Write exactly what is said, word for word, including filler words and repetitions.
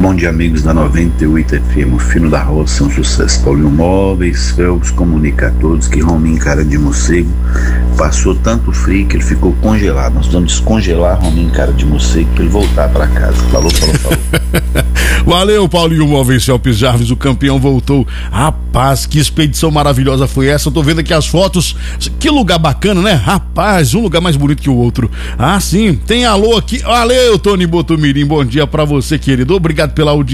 Bom dia, amigos da noventa e oito F M. O fino da roça é um sucesso. Paulinho Móveis, Felps comunica a todos que Rominho Cara de Morcego passou tanto frio que ele ficou congelado. Nós vamos descongelar Rominho Cara de Morcego para ele voltar para casa. Falou, falou, falou. Valeu, Paulinho Móveis, Felps Jarvis, o campeão voltou. Rapaz, que expedição maravilhosa foi essa. Eu tô vendo aqui as fotos. Que lugar bacana, né? Rapaz, um lugar mais bonito que o outro. Ah, sim. Tem alô aqui. Valeu, Tony Botumirim. Bom dia pra você, querido. Obrigado pela audiência.